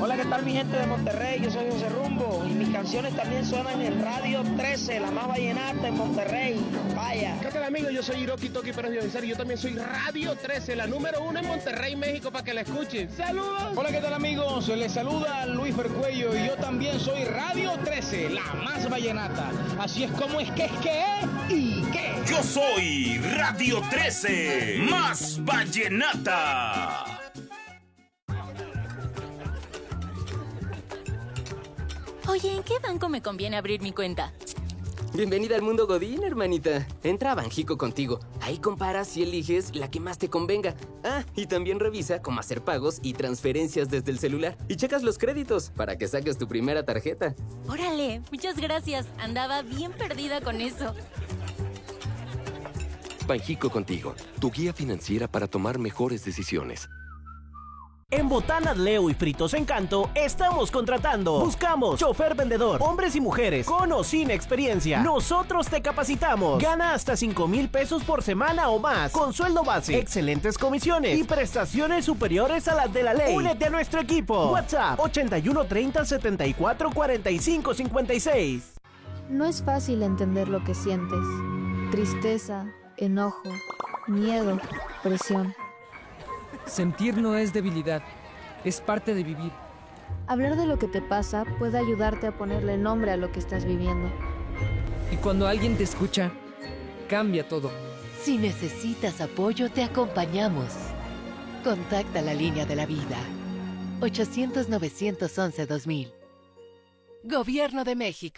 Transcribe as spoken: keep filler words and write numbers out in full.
Hola, ¿qué tal mi gente de Monterrey? Yo soy José Rumbo y mis canciones también suenan en Radio trece, la más vallenata en Monterrey. Vaya. ¿Qué tal amigos? Yo soy Hiroki Toki Pérez de Avisar y yo también soy Radio trece, la número uno en Monterrey, México, para que la escuchen. ¡Saludos! Hola, ¿qué tal amigos? Les saluda Luis Fercuello y yo también soy Radio trece, la más vallenata. Así es como es que es que es y que. Yo soy Radio trece, más vallenata. Oye, ¿en qué banco me conviene abrir mi cuenta? Bienvenida al mundo Godín, hermanita. Entra a Banjico contigo. Ahí comparas y eliges la que más te convenga. Ah, y también revisa cómo hacer pagos y transferencias desde el celular. Y checas los créditos para que saques tu primera tarjeta. Órale, muchas gracias. Andaba bien perdida con eso. Banjico contigo, tu guía financiera para tomar mejores decisiones. En Botanas Leo y Fritos Encanto estamos contratando. Buscamos chofer vendedor, hombres y mujeres, con o sin experiencia. Nosotros te capacitamos. Gana hasta cinco mil pesos por semana o más, con sueldo base, excelentes comisiones y prestaciones superiores a las de la ley. Únete a nuestro equipo. WhatsApp ochenta y uno treinta setenta y cuatro cuarenta y cinco cincuenta y seis. No es fácil entender lo que sientes. Tristeza, enojo, miedo, presión. Sentir no es debilidad, es parte de vivir. Hablar de lo que te pasa puede ayudarte a ponerle nombre a lo que estás viviendo. Y cuando alguien te escucha, cambia todo. Si necesitas apoyo, te acompañamos. Contacta la línea de la vida. ochocientos, novecientos once, dos mil. Gobierno de México.